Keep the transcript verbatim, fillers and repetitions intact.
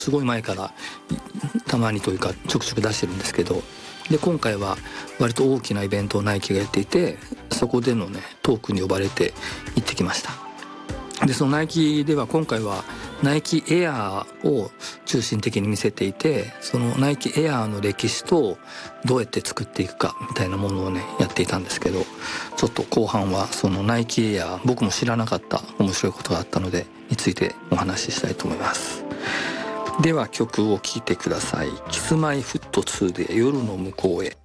すごい前からたまにというかちょくちょく出してるんですけど、で今回は割と大きなイベントをナイキがやっていて、そこでのねトークに呼ばれて行ってきました。でそのナイキでは今回はナイキエアーを中心的に見せていて、そのナイキエアーの歴史とどうやって作っていくかみたいなものをねやっていたんですけど、ちょっと後半はそのナイキエアー、僕も知らなかった面白いことがあったのでについてお話ししたいと思います。では曲を聴いてください。キスマイフットツーで夜の向こうへ。